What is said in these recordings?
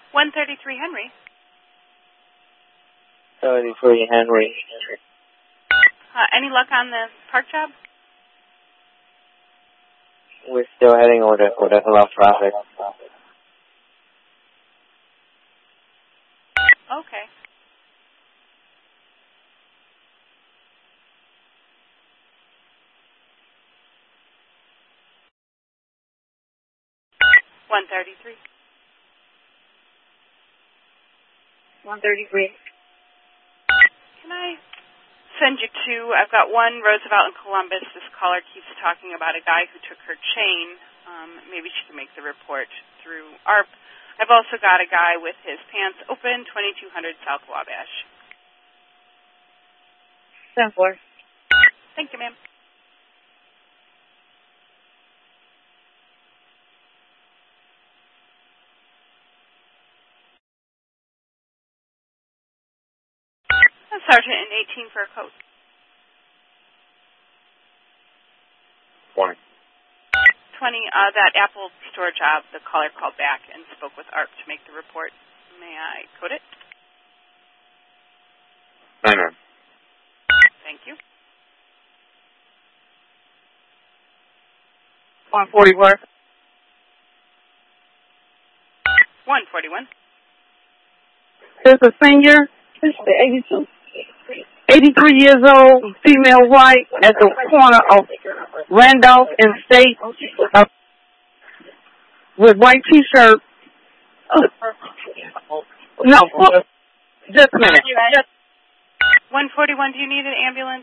133 Henry. 33 Henry. Any luck on the park job? We're still heading over there. There's a lot of traffic. Okay. One 33. 133. Can I send you to, I've got one Roosevelt in Columbus. This caller keeps talking about a guy who took her chain. Maybe she can make the report through ARP. I've also got a guy with his pants open, 2200 South Wabash. 10-4. Thank you, ma'am. Sergeant in 18 for a coat. 20. 20, that Apple store job, the caller called back and spoke with ARP to make the report. May I code it? 9. Thank you. 141. 141. There's a senior, 83 years old, female white, at the corner of Randolph and State, with white T-shirt. No, just a minute. 141, do you need an ambulance?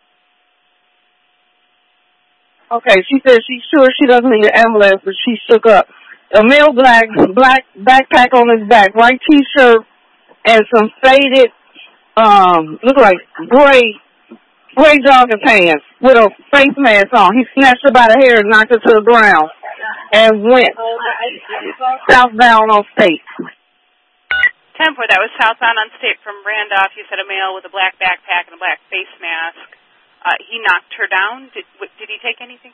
Okay, she said she's sure she doesn't need an ambulance, but she shook up. A male black backpack on his back, white T-shirt, and some faded, look like gray jogging pants with a face mask on. He snatched her by the hair and knocked her to the ground and went southbound on State. 10-4, that was southbound on State from Randolph. You said a male with a black backpack and a black face mask. He knocked her down. Did he take anything?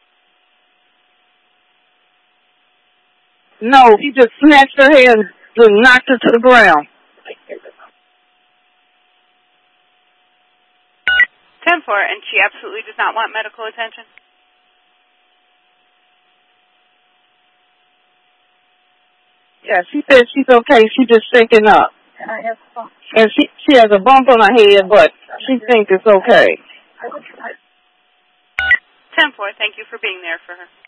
No, he just snatched her hair and knocked her to the ground. 10-4, and she absolutely does not want medical attention? Yeah, she said she's okay. She's just shaking up. And she has a bump on her head, but she thinks it's okay. 10-4, thank you for being there for her.